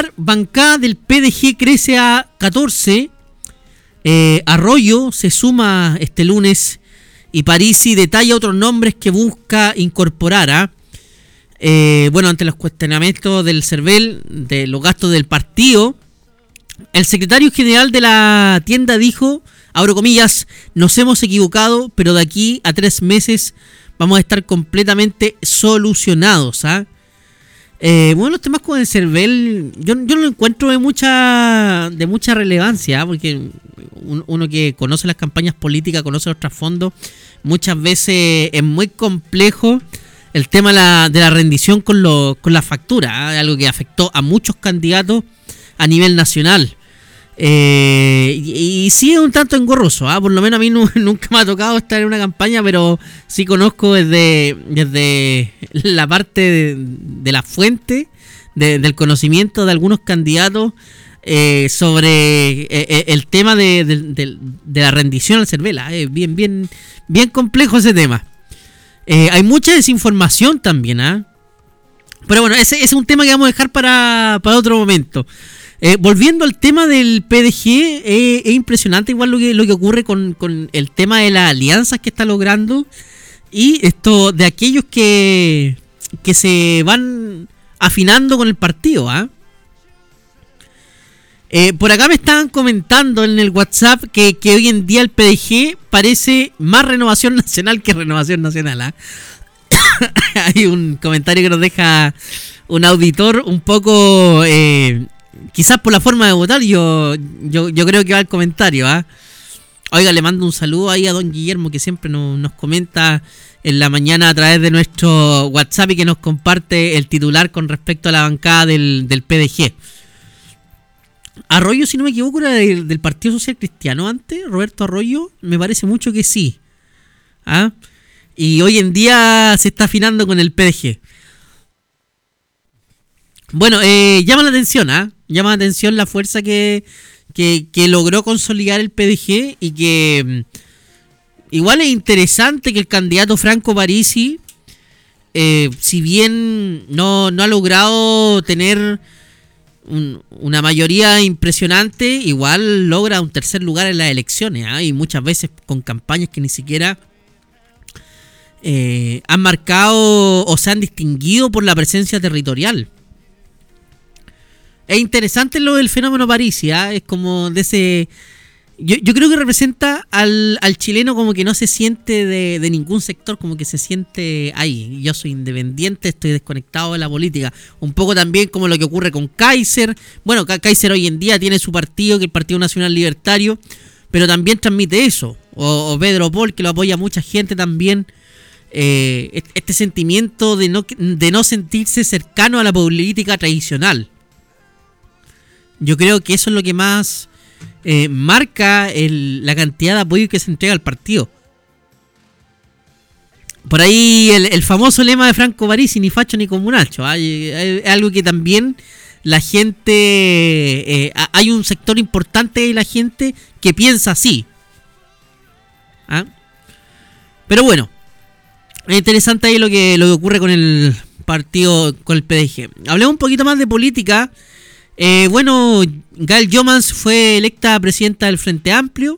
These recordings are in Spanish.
titular, bancada del PDG crece a 14. Arroyo se suma este lunes y Parisi detalla otros nombres que busca incorporar. Ante los cuestionamientos del CERVEL, de los gastos del partido, el secretario general de la tienda dijo, abro comillas, nos hemos equivocado, pero de aquí a 3 meses vamos a estar completamente solucionados. Los temas con el CERVEL yo no lo encuentro de mucha relevancia, porque uno que conoce las campañas políticas, conoce los trasfondos, muchas veces es muy complejo el tema de la rendición con la factura, algo que afectó a muchos candidatos a nivel nacional. Y sí es un tanto engorroso, por lo menos a mí nunca me ha tocado estar en una campaña, pero sí conozco desde la parte de la fuente del conocimiento de algunos candidatos sobre el tema de la rendición al CERVEL. Bien complejo ese tema. Hay mucha desinformación también, pero bueno, ese es un tema que vamos a dejar para otro momento. Volviendo al tema del PDG, es impresionante igual lo que ocurre con el tema de las alianzas que está logrando y esto de aquellos que se van afinando con el partido. Por acá me estaban comentando en el WhatsApp que hoy en día el PDG parece más Renovación Nacional que Renovación Nacional. Hay un comentario que nos deja un auditor un poco... quizás por la forma de votar, yo creo que va el comentario. Oiga, le mando un saludo ahí a don Guillermo, que siempre nos comenta en la mañana a través de nuestro WhatsApp y que nos comparte el titular con respecto a la bancada del PDG. Arroyo, si no me equivoco, era del Partido Social Cristiano antes. Roberto Arroyo, me parece mucho que sí. Y hoy en día se está afinando con el PDG. Bueno, llama la atención, llama la atención la fuerza que logró consolidar el PDG y que igual es interesante que el candidato Franco Parisi, si bien no ha logrado tener una mayoría impresionante, igual logra un tercer lugar en las elecciones, y muchas veces con campañas que ni siquiera han marcado o se han distinguido por la presencia territorial. Es interesante lo del fenómeno Parisi, es como de ese... Yo creo que representa al chileno como que no se siente de ningún sector, como que se siente ahí. Yo soy independiente, estoy desconectado de la política. Un poco también como lo que ocurre con Kaiser. Bueno, Kaiser hoy en día tiene su partido, que es el Partido Nacional Libertario, pero también transmite eso. O Pedro Pol, que lo apoya mucha gente también. Este sentimiento de no sentirse cercano a la política tradicional. Yo creo que eso es lo que más marca la cantidad de apoyo que se entrega al partido. Por ahí el famoso lema de Franco Parisi, ni facho ni comunacho. Es algo que también la gente... hay un sector importante de la gente que piensa así. Pero bueno, es interesante ahí lo que ocurre con el partido, con el PDG. Hablemos un poquito más de política. Gael Jomans fue electa presidenta del Frente Amplio.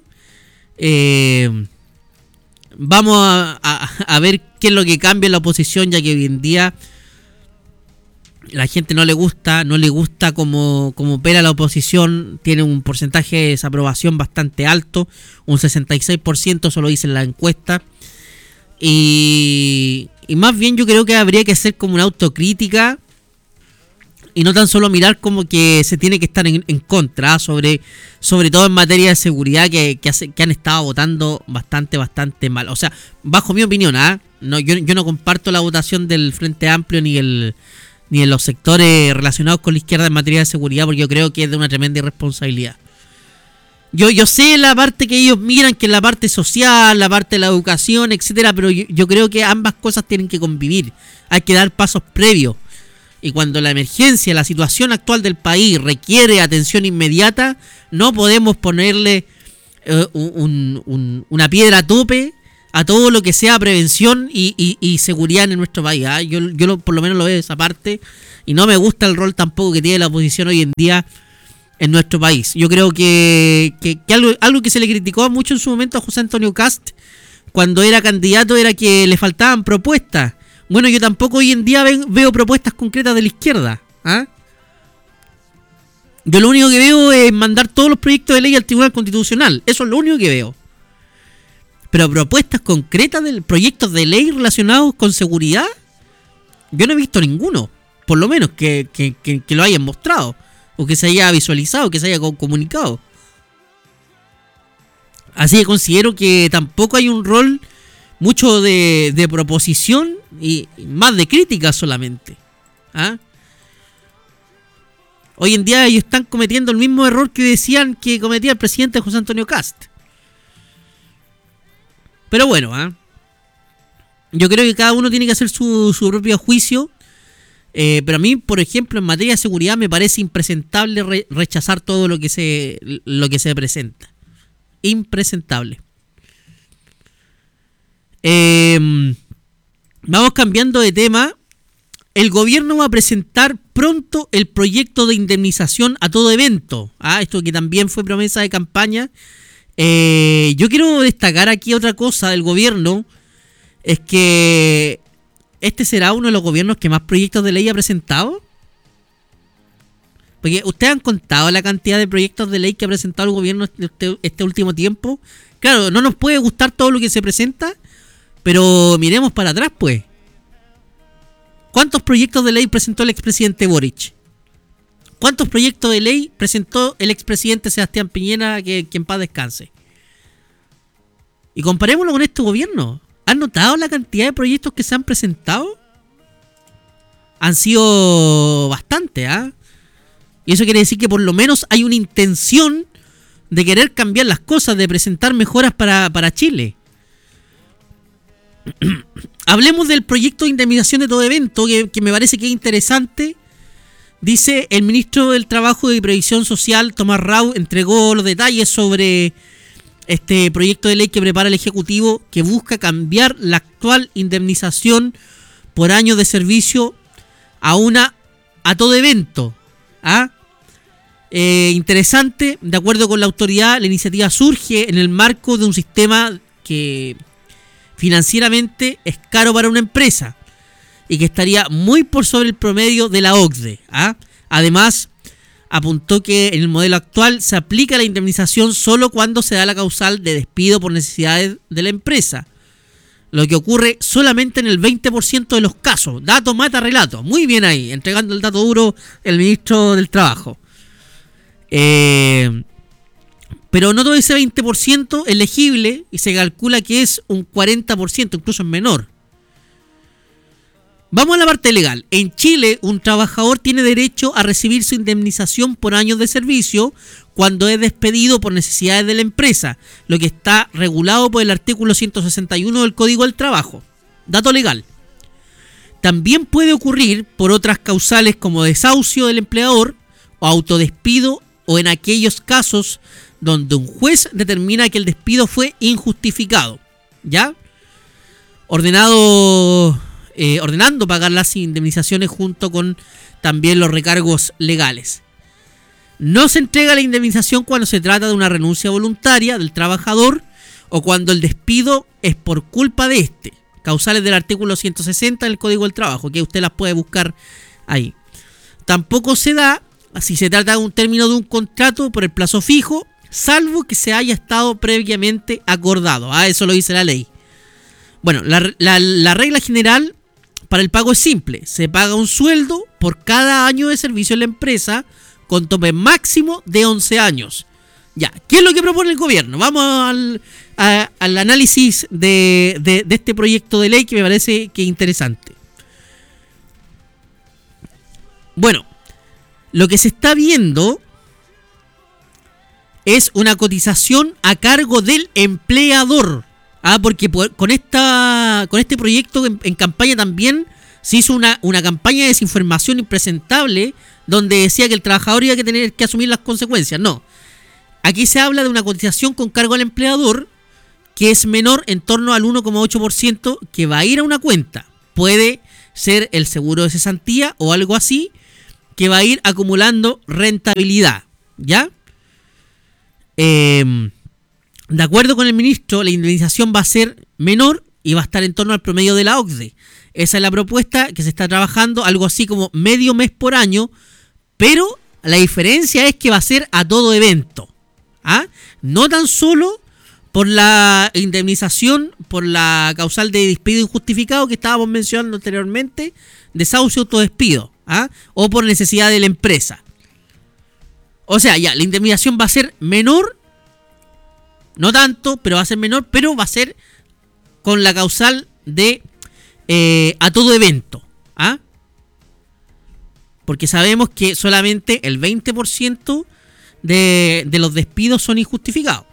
Vamos a ver qué es lo que cambia en la oposición, ya que hoy en día la gente no le gusta como opera la oposición. Tiene un porcentaje de desaprobación bastante alto, un 66%, eso lo dice en la encuesta. Y más bien yo creo que habría que hacer como una autocrítica y no tan solo mirar como que se tiene que estar en contra, sobre todo en materia de seguridad, que han estado votando bastante mal. O sea, bajo mi opinión, yo no comparto la votación del Frente Amplio ni en los sectores relacionados con la izquierda en materia de seguridad, porque yo creo que es de una tremenda irresponsabilidad. Yo sé la parte que ellos miran, que es la parte social, la parte de la educación, etcétera, pero yo creo que ambas cosas tienen que convivir. Hay que dar pasos previos. Y cuando la emergencia, la situación actual del país requiere atención inmediata, no podemos ponerle una piedra a tope a todo lo que sea prevención y seguridad en nuestro país. Yo por lo menos lo veo de esa parte, y no me gusta el rol tampoco que tiene la oposición hoy en día en nuestro país. Yo creo que algo que se le criticó mucho en su momento a José Antonio Kast cuando era candidato era que le faltaban propuestas. Bueno, yo tampoco hoy en día veo propuestas concretas de la izquierda. Yo lo único que veo es mandar todos los proyectos de ley al Tribunal Constitucional. Eso es lo único que veo. Pero propuestas concretas de proyectos de ley relacionados con seguridad, yo no he visto ninguno. Por lo menos que lo hayan mostrado, o que se haya visualizado, que se haya comunicado. Así que considero que tampoco hay un rol mucho de proposición y más de crítica solamente. Hoy en día ellos están cometiendo el mismo error que decían que cometía el presidente José Antonio Kast. Pero bueno, yo creo que cada uno tiene que hacer su propio juicio. Pero a mí, por ejemplo, en materia de seguridad me parece impresentable rechazar todo lo que se presenta. Impresentable. Vamos cambiando de tema. El gobierno va a presentar pronto el proyecto de indemnización a todo evento. Esto que también fue promesa de campaña. Yo quiero destacar aquí otra cosa del gobierno. Es que este será uno de los gobiernos que más proyectos de ley ha presentado. Porque ustedes han contado la cantidad de proyectos de ley que ha presentado el gobierno este último tiempo. Claro, no nos puede gustar todo lo que se presenta, pero miremos para atrás, pues. ¿Cuántos proyectos de ley presentó el expresidente Boric? ¿Cuántos proyectos de ley presentó el expresidente Sebastián Piñera, que en paz descanse? Y comparémoslo con este gobierno. ¿Han notado la cantidad de proyectos que se han presentado? Han sido bastante, Y eso quiere decir que por lo menos hay una intención de querer cambiar las cosas, de presentar mejoras para Chile. Hablemos del proyecto de indemnización de todo evento, que me parece que es interesante. Dice el ministro del Trabajo y Previsión Social, Tomás Rau, entregó los detalles sobre este proyecto de ley que prepara el Ejecutivo, que busca cambiar la actual indemnización por años de servicio a todo evento. Interesante. De acuerdo con la autoridad, la iniciativa surge en el marco de un sistema que financieramente es caro para una empresa y que estaría muy por sobre el promedio de la OCDE. Además, apuntó que en el modelo actual se aplica la indemnización solo cuando se da la causal de despido por necesidades de la empresa, lo que ocurre solamente en el 20% de los casos. Dato mata relato. Muy bien ahí, entregando el dato duro el ministro del Trabajo. Pero no todo ese 20% elegible, y se calcula que es un 40%, incluso es menor. Vamos a la parte legal. En Chile, un trabajador tiene derecho a recibir su indemnización por años de servicio cuando es despedido por necesidades de la empresa, lo que está regulado por el artículo 161 del Código del Trabajo. Dato legal. También puede ocurrir por otras causales como desahucio del empleador o autodespido, o en aquellos casos donde un juez determina que el despido fue injustificado, ¿ya? Ordenando pagar las indemnizaciones junto con también los recargos legales. No se entrega la indemnización cuando se trata de una renuncia voluntaria del trabajador o cuando el despido es por culpa de este. Causales del artículo 160 del Código del Trabajo, que usted las puede buscar ahí. Tampoco se da si se trata de un término de un contrato por el plazo fijo, salvo que se haya estado previamente acordado. Eso lo dice la ley. Bueno, la regla general para el pago es simple. Se paga un sueldo por cada año de servicio en la empresa con tope máximo de 11 años. Ya, ¿qué es lo que propone el gobierno? Vamos al análisis de este proyecto de ley que me parece que es interesante. Bueno, lo que se está viendo es una cotización a cargo del empleador. Porque con este proyecto en campaña también se hizo una campaña de desinformación impresentable donde decía que el trabajador iba a tener que asumir las consecuencias. No. Aquí se habla de una cotización con cargo al empleador que es menor en torno al 1,8% que va a ir a una cuenta. Puede ser el seguro de cesantía o algo así, que va a ir acumulando rentabilidad, ¿ya? De acuerdo con el ministro, la indemnización va a ser menor y va a estar en torno al promedio de la OCDE. Esa es la propuesta que se está trabajando, algo así como medio mes por año, pero la diferencia es que va a ser a todo evento, ¿ah? No tan solo por la indemnización por la causal de despido injustificado que estábamos mencionando anteriormente, desahucio o autodespido, ¿ah? O por necesidad de la empresa. O sea, ya, la indemnización va a ser menor, no tanto, pero va a ser menor, pero va a ser con la causal de a todo evento, ¿ah? Porque sabemos que solamente el 20% de los despidos son injustificados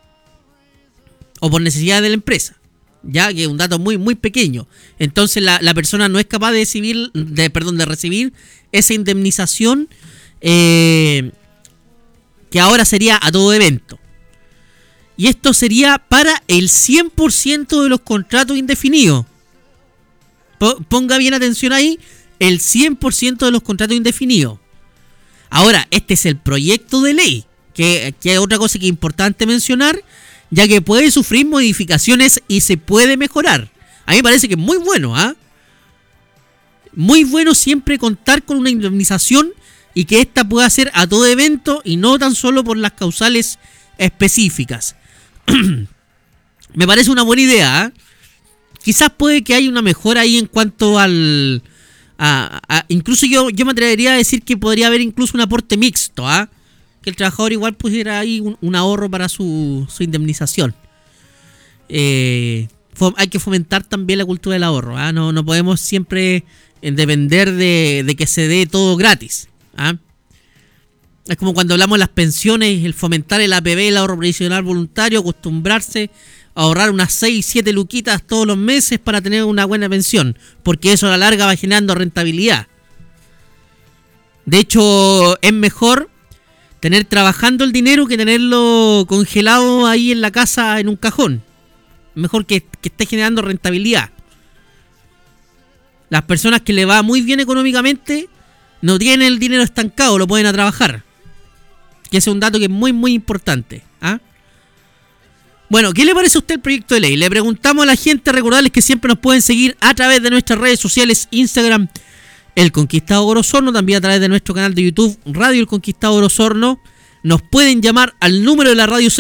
o por necesidad de la empresa, ya que es un dato muy muy pequeño. Entonces la persona no es capaz de recibir esa indemnización que ahora sería a todo evento. Y esto sería para el 100% de los contratos indefinidos. Ponga bien atención ahí, el 100% de los contratos indefinidos. Ahora, este es el proyecto de ley, que es otra cosa que es importante mencionar, ya que puede sufrir modificaciones y se puede mejorar. A mí me parece que es muy bueno, ¿ah? Muy bueno siempre contar con una indemnización y que ésta pueda ser a todo evento y no tan solo por las causales específicas. Me parece una buena idea, ¿eh? Quizás puede que haya una mejora ahí en cuanto al... incluso yo me atrevería a decir que podría haber incluso un aporte mixto, ¿ah? Que el trabajador igual pusiera ahí un ahorro para su indemnización. Hay que fomentar también la cultura del ahorro, ¿ah? No podemos siempre depender de que se dé todo gratis, ¿ah? Es como cuando hablamos de las pensiones, el fomentar el APB, el ahorro previsional voluntario, acostumbrarse a ahorrar unas 6, 7 luquitas todos los meses para tener una buena pensión, porque eso a la larga va generando rentabilidad. De hecho, es mejor tener trabajando el dinero que tenerlo congelado ahí en la casa en un cajón. Mejor que esté generando rentabilidad. Las personas que le va muy bien económicamente no tienen el dinero estancado, lo pueden a trabajar. Que ese es un dato que es muy muy importante, ¿ah? Bueno, ¿qué le parece a usted el proyecto de ley? Le preguntamos a la gente, recordarles que siempre nos pueden seguir a través de nuestras redes sociales, Instagram, El Conquistador Osorno, también a través de nuestro canal de YouTube, Radio El Conquistador Osorno. Nos pueden llamar al número de la radio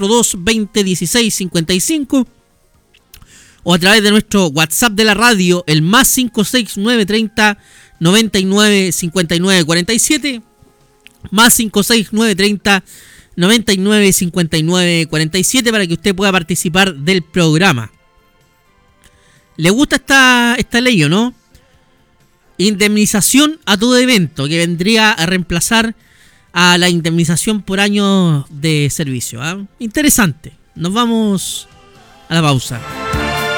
642-2016-55 o a través de nuestro WhatsApp de la radio, el más 56930 99 59 47, más 56930 99 59 47, para que usted pueda participar del programa. ¿Le gusta esta ley o no? Indemnización a todo evento, que vendría a reemplazar a la indemnización por año de servicio, ¿eh? Interesante. Nos vamos a la pausa.